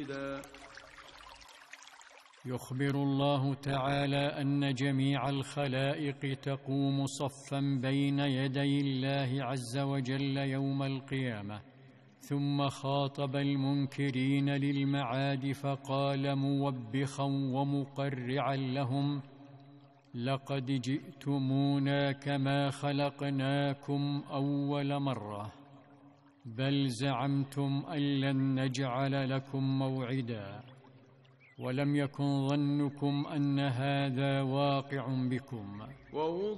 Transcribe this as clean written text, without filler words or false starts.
موعدا. يخبر الله تعالى أن جميع الخلائق تقوم صفا بين يدي الله عز وجل يوم القيامة، ثم خاطب المنكرين للمعاد فقال موبخا ومقرعا لهم: لقد جئتمونا كما خلقناكم أول مرة، بل زعمتم أن لن نجعل لكم موعدا، ولم يكن ظنكم أن هذا واقع بكم.